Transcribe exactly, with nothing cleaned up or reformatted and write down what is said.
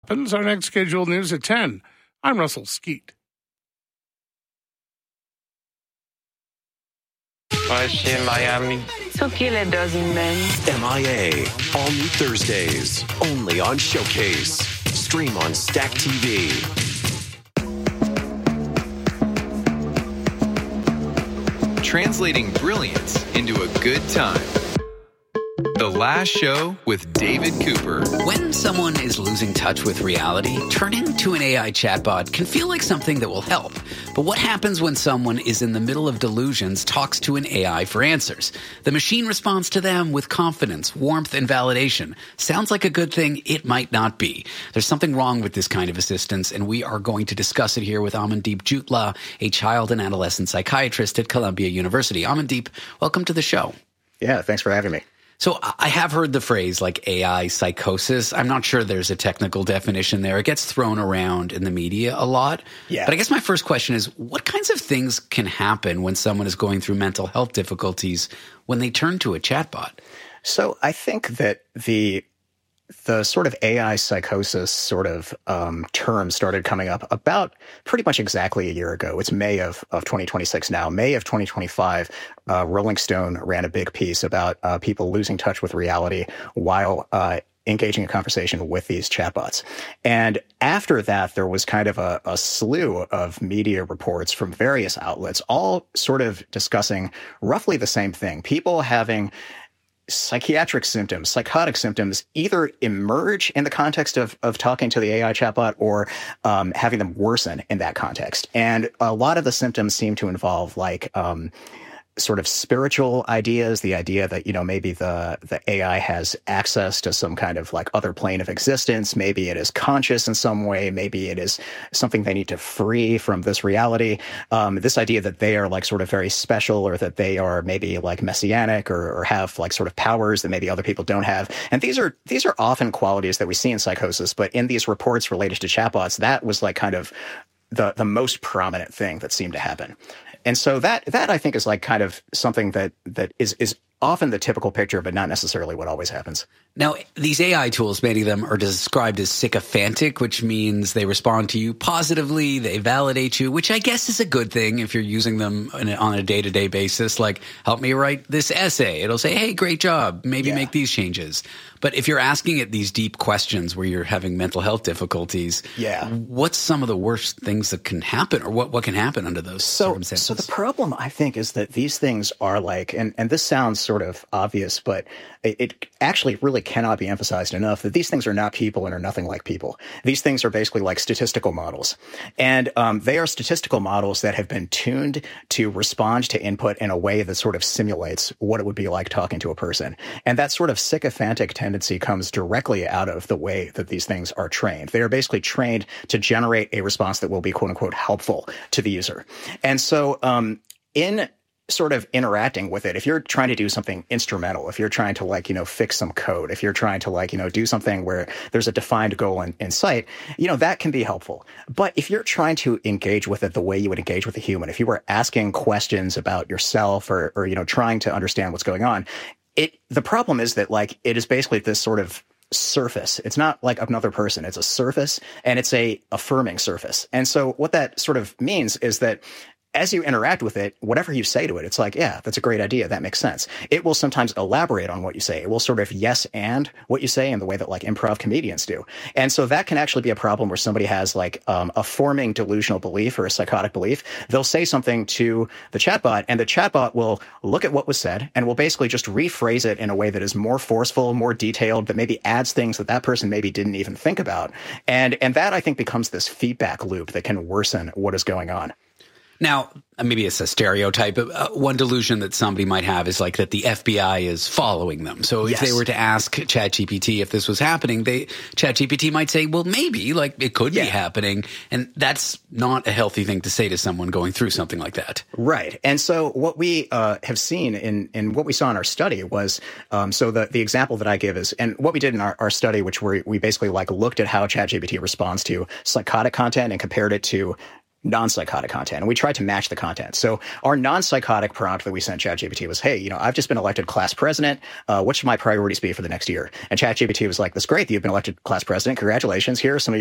Happens. Our next scheduled news at ten. I'm Russell Skeet. Was she in Miami? So kill a dozen men. M I A. All new Thursdays. Only on Showcase. Stream on Stack T V. Translating brilliance into a good time. The Last Show with David Cooper. When someone is losing touch with reality, turning to an A I chatbot can feel like something that will help. But what happens when someone is in the middle of delusions, talks to an A I for answers? The machine responds to them with confidence, warmth, and validation. Sounds like a good thing. It might not be. There's something wrong with this kind of assistance, and we are going to discuss it here with Amandeep Jutla, a child and adolescent psychiatrist at Columbia University. Amandeep, welcome to the show. Yeah, thanks for having me. So I have heard the phrase like A I psychosis. I'm not sure there's a technical definition there. It gets thrown around in the media a lot. Yeah. But I guess my first question is, what kinds of things can happen when someone is going through mental health difficulties when they turn to a chatbot? So I think that the the sort of A I psychosis sort of um, term started coming up about pretty much exactly a year ago. It's May of, of twenty twenty-six now. May of twenty twenty-five, uh, Rolling Stone ran a big piece about uh, people losing touch with reality while uh, engaging in conversation with these chatbots. And after that, there was kind of a, a slew of media reports from various outlets, all sort of discussing roughly the same thing. People having psychiatric symptoms, psychotic symptoms, either emerge in the context of, of talking to the A I chatbot or um, having them worsen in that context. And a lot of the symptoms seem to involve like um, sort of spiritual ideas, the idea that, you know, maybe the, the A I has access to some kind of like other plane of existence. Maybe it is conscious in some way. Maybe it is something they need to free from this reality. Um, this idea that they are like sort of very special, or that they are maybe like messianic, or, or have like sort of powers that maybe other people don't have. And these are, these are often qualities that we see in psychosis, but in these reports related to chatbots, that was like kind of the, the most prominent thing that seemed to happen. And so that, that I think is like kind of something that, that is, is often the typical picture, but not necessarily what always happens. Now, these A I tools, many of them are described as sycophantic, which means they respond to you positively, they validate you, which I guess is a good thing if you're using them on a, on a day-to-day basis. Like, help me write this essay. It'll say, hey, great job. Maybe yeah. make these changes. But if you're asking it these deep questions where you're having mental health difficulties, yeah. what's some of the worst things that can happen, or what, what can happen under those so, circumstances? So the problem, I think, is that these things are like, and, and this sounds sort of obvious, but it, it actually really cannot be emphasized enough, that these things are not people and are nothing like people. These things are basically like statistical models. And um, they are statistical models that have been tuned to respond to input in a way that sort of simulates what it would be like talking to a person. And that sort of sycophantic tendency comes directly out of the way that these things are trained. They are basically trained to generate a response that will be, quote unquote, helpful to the user. And so um, in sort of interacting with it, if you're trying to do something instrumental, if you're trying to like, you know, fix some code, if you're trying to like, you know, do something where there's a defined goal in, in sight, you know, that can be helpful. But if you're trying to engage with it the way you would engage with a human, if you were asking questions about yourself, or, or, you know, trying to understand what's going on, it, the problem is that like, it is basically this sort of surface. It's not like another person. It's a surface, and it's a affirming surface. And so what that sort of means is that as you interact with it, whatever you say to it, it's like, yeah, that's a great idea. That makes sense. It will sometimes elaborate on what you say. It will sort of yes and what you say in the way that like improv comedians do. And so that can actually be a problem where somebody has like um, a forming delusional belief or a psychotic belief. They'll say something to the chatbot, and the chatbot will look at what was said and will basically just rephrase it in a way that is more forceful, more detailed, that maybe adds things that that person maybe didn't even think about. And, and that I think becomes this feedback loop that can worsen what is going on. Now, maybe it's a stereotype. Uh, one delusion that somebody might have is like that the F B I is following them. So if yes. they were to ask ChatGPT if this was happening, they ChatGPT might say, well, maybe, like it could yeah. be happening. And that's not a healthy thing to say to someone going through something like that. Right. And so what we uh, have seen in, in what we saw in our study was, um, so the, the example that I give is, and what we did in our, our study, which we we basically like looked at how ChatGPT responds to psychotic content and compared it to non-psychotic content, and we tried to match the content. So our non-psychotic prompt that we sent ChatGPT was, hey, you know, I've just been elected class president. Uh, what should my priorities be for the next year? And ChatGPT was like, that's great that you've been elected class president. Congratulations. Here are some of